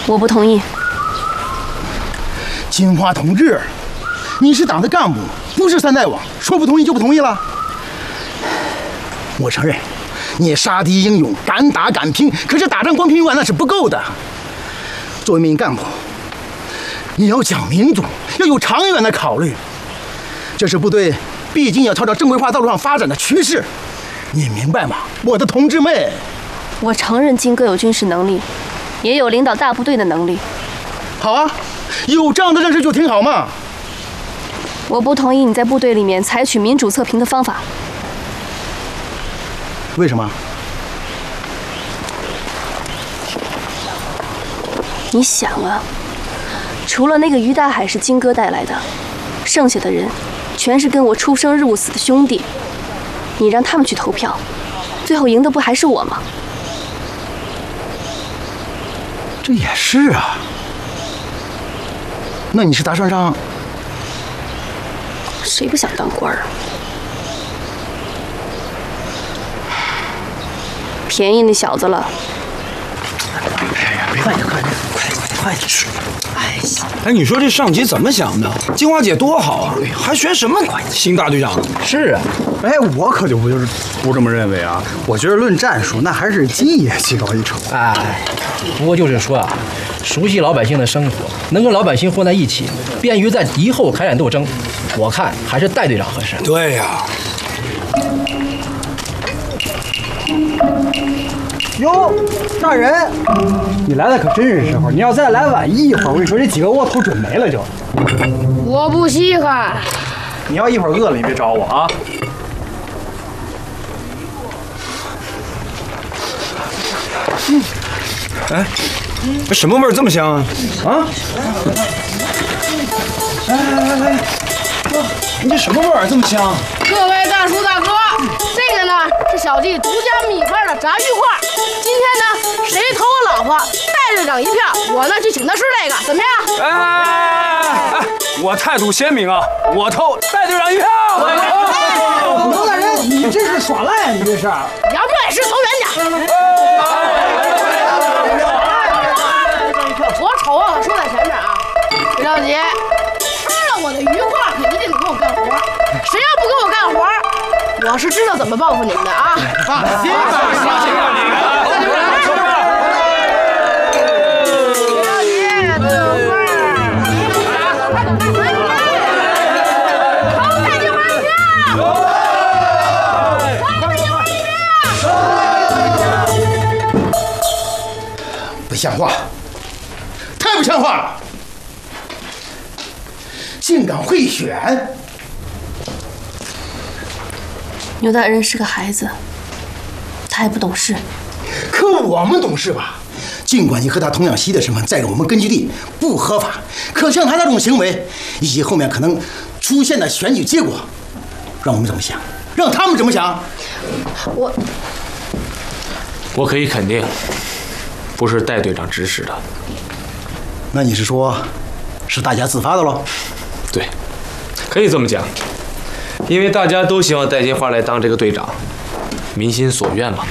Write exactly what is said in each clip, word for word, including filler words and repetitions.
我不同意。 金花同志，你是党的干部，不是三大王，说不同意就不同意了。我承认，你杀敌英勇，敢打敢拼，可是打仗光拼完那是不够的。作为一名干部，你要讲民主，要有长远的考虑。这是部队毕竟要朝着正规化道路上发展的趋势，你明白吗，我的同志们？ 我承认金哥有军事能力，也有领导大部队的能力。 好啊，有这样的认识就挺好嘛。 我不同意你在部队里面采取民主测评的方法。 为什么？ 你想啊，除了那个于大海是金哥带来的，剩下的人全是跟我出生入死的兄弟。你让他们去投票，最后赢的不还是我吗？ 这也是啊。那你是打算让？ 谁不想当官啊？便宜那小子了。 哎呀，别快点，快点，快点，快点吃！ 哎呀，哎，你说这上级怎么想的？金花姐多好啊，还选什么新大队长？ 是啊，哎，我可就不就是不这么认为啊！我觉得论战术，那还是金爷技高一筹。 哎，不过就是说啊，熟悉老百姓的生活，能跟老百姓混在一起，便于在敌后开展斗争，我看还是戴队长合适。 对呀、啊。 哟，大人，你来的可真是时候！你要再来晚一会儿，我跟你说，这几个窝头准没了就。 我不稀罕。 你要一会儿饿了，你别找我啊。 嗯，哎，这什么味儿这么香啊？啊？哎哎哎哎，你这什么味儿这么香？ 各位大叔大哥，这个呢是小弟独家米饭的炸鱼块。今天呢，谁投我老婆戴队长一票，我呢就请他吃这个，怎么样？ 哎哎哎！我态度鲜明啊，我投戴队长一票。 罗大人，你这是耍赖啊！你这是。 杨队是投远点。我丑啊，可说在前面啊，别着急。吃了我的鱼块，可一定得给我干活。谁要不给我干活，我是知道怎么报复你们的啊！ 放心吧，放心吧，你啊。 不像话，太不像话了！竟敢贿选！ 牛大人是个孩子，他还不懂事。 可我们懂事吧？尽管你和他同样袭的身份在我们根据地不合法，可像他那种行为，以及后面可能出现的选举结果，让我们怎么想？让他们怎么想？ 我我可以肯定，不是戴队长指使的。 那你是说，是大家自发的喽？ 对，可以这么讲。因为大家都希望戴金花来当这个队长，民心所愿嘛。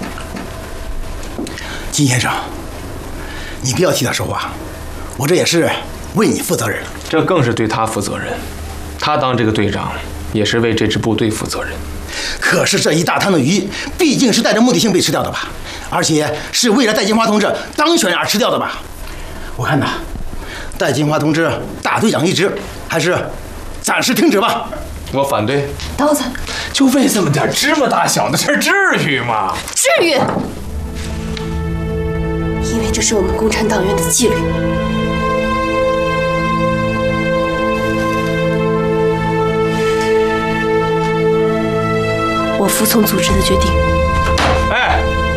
金先生，你不要替他说话，我这也是为你负责任。 这更是对他负责任，他当这个队长也是为这支部队负责任。 可是这一大摊的鱼，毕竟是带着目的性被吃掉的吧？而且是为了戴金花同志当选而吃掉的吧？我看呐，戴金花同志大队长一职，还是暂时停止吧。 我反对。 刀子， 就为这么点芝麻大小的事，至于吗？ 至于。因为这是我们共产党员的纪律。我服从组织的决定。 哎，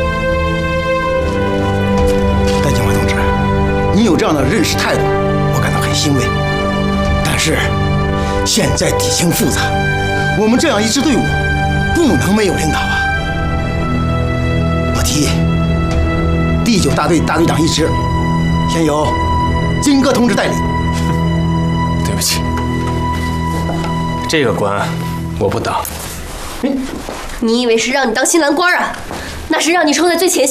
戴金花同志，你有这样的认识态度，我感到很欣慰。但是现在敌情复杂，我们这样一支队伍不能没有领导啊！我提议，第九大队大队长一职，先由金哥同志代理。 对不起，这个官我不当。 你以为是让你当新郎官啊？那是让你冲在最前线。